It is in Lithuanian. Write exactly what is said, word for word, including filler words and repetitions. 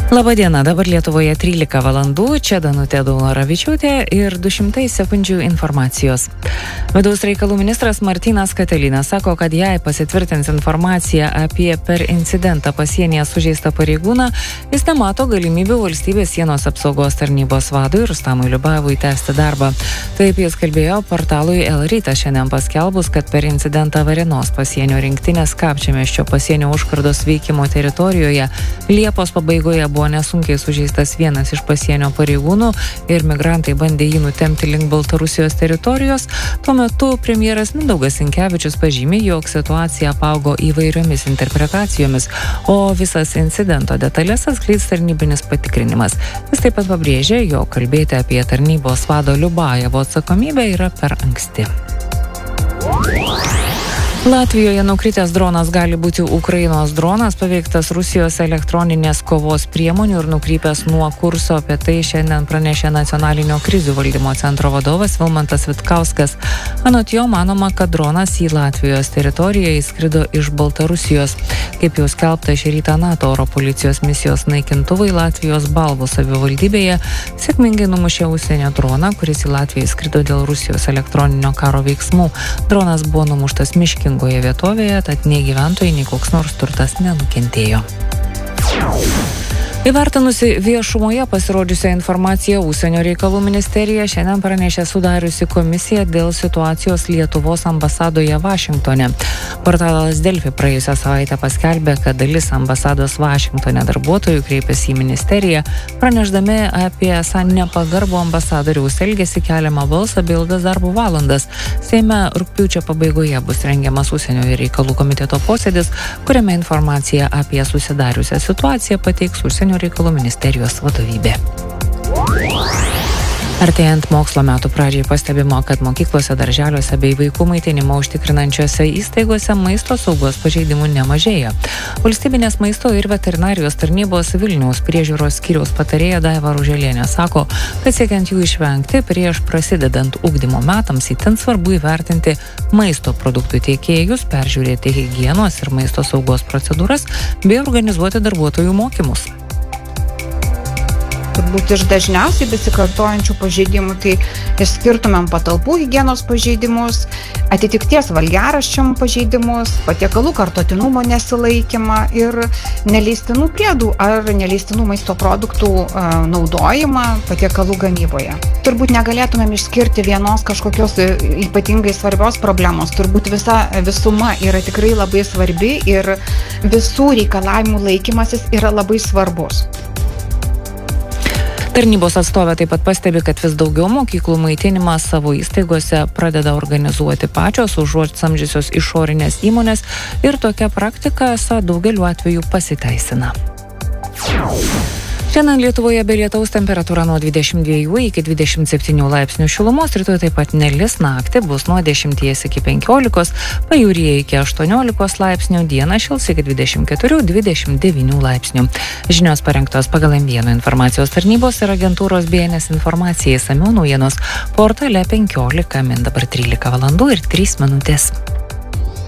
Labadiena, dabar Lietuvoje trylika valandų, čia Danutė Daularavičiūtė ir du šimtai sekundžių informacijos. Vidaus reikalų ministras Martynas Katilinas sako, kad jei pasitvirtins informacija apie per incidentą pasienyje sužeistą pareigūną, jis nemato galimybių valstybės sienos apsaugos tarnybos vadui Rustamui Liubajevui tęsti darbą. Taip jis kalbėjo portalui El Rytas šiandien paskelbus, kad per incidentą Varėnos pasienio rinktinės Kapčiamiesčio pasienio užkardos veikimo teritorijoje Liepos pabaigoje buvo nesunkiai sužeistas vienas iš pasienio pareigūnų ir migrantai bandė jį nutempti link Baltarusijos teritorijos. Tuo metu premjeras Mindaugas Sinkevičius pažymė, jog situacija apaugo įvairiomis interpretacijomis, o visas incidento detalės atskleis tarnybinis patikrinimas. Jis taip pat pabrėžė, jog kalbėti apie tarnybos vado Liubajevo atsakomybę yra per anksti. Latvijoje nukritęs dronas gali būti Ukrainos dronas, paveiktas Rusijos elektroninės kovos priemonių ir nukrypęs nuo kurso. Apie tai šiandien pranešė Nacionalinio krizių valdymo centro vadovas Vilmantas Vitkauskas. Anot jo manoma, kad dronas į Latvijos teritoriją įskrido iš Baltarusijos. Kaip jau skelbta šį rytą NATO oro policijos misijos naikintuvai Latvijos Balvų savivaldybėje sėkmingai numušė užsienio droną, kuris į Latviją įskrido dėl Rusijos elektroninio karo veiksmų. Dronas buvo numuštas miškingoje vietovėje, tad nei gyventojai, nei koks nors turtas nenukentėjo. Įvertinusi viešumoje pasirodžiusią informaciją, Užsienio reikalų ministerija šiandien pranešė sudariusi komisiją dėl situacijos Lietuvos ambasadoje Vašingtone. Portalas Delfi praėjusią savaitę paskelbė, kad dalis ambasados Vašingtone darbuotojų kreipėsi į ministeriją, pranešdami apie esą nepagarbų ambasadoriaus elgesį, keliamą balsą bei ilgas darbo valandas. Seime rugpjūčio pabaigoje bus rengiamas Užsienio reikalų komiteto posėdis, kuriame informaciją apie susidariusią situaciją pateiks Užsienio reikalų ministerijos vadovybė. Artėjant mokslo metų pradžiai pastebima, kad mokyklose, darželiuose bei vaikų maitinimą užtikrinančiose įstaigose maisto saugos pažeidimų nemažėja. Valstybinės maisto ir veterinarijos tarnybos Vilniaus priežiūros skyriaus patarėja Daiva Ruželienė sako, kad siekiant jų išvengti, prieš prasidedant ugdymo metams itin svarbu įvertinti maisto produktų tiekėjus, peržiūrėti higienos ir maisto saugos procedūras bei organizuoti darbuotojų mokymus. Turbūt iš dažniausiai besikartojančių pažeidimų, tai išskirtumėm patalpų higienos pažeidimus, atitikties valgiaraščiam pažeidimus, patiekalų kartotinumo nesilaikymą ir neleistinų priedų ar neleistinų maisto produktų uh, naudojimą patiekalų gamyboje. Turbūt negalėtumėm išskirti vienos kažkokios ypatingai svarbios problemos. Turbūt visa visuma yra tikrai labai svarbi ir visų reikalavimų laikymasis yra labai svarbus. Tarnybos atstovė taip pat pastebi, kad vis daugiau mokyklų maitinimą savo įstaigose pradeda organizuoti pačios, užuot samdžiusios išorinės įmonės, ir tokia praktika esą daugeliu atveju pasiteisina. Šiandien Lietuvoje be lietaus temperatūra nuo dvidešimt dviejų iki dvidešimt septynių laipsnių šilumos, rytoj taip pat nelis, naktį bus nuo dešimties iki penkiolikos, pajūryje iki aštuoniolikos laipsnių, dieną šils iki dvidešimt keturių iki dvidešimt devynių laipsnių. Žinios parengtos pagal M vienas informacijos tarnybos ir agentūros B N S informacija, išsamiau naujienos portale penkiolika min, dabar trylika valandų ir trys minutės.